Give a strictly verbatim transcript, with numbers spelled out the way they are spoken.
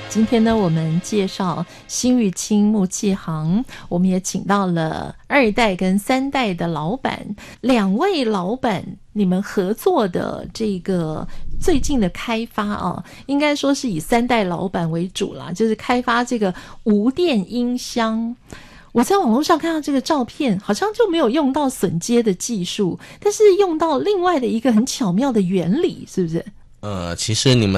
今天呢，我们介绍新玉清木器行，我们也请到了二代跟三代的老板，两位老板你们合作的这个最近的开发啊，应该说是以三代老板为主啦，就是开发这个无电音箱。我在网络上看到这个照片，好像就没有用到榫接的技术，但是用到另外的一个很巧妙的原理，是不是？ 呃，其实你们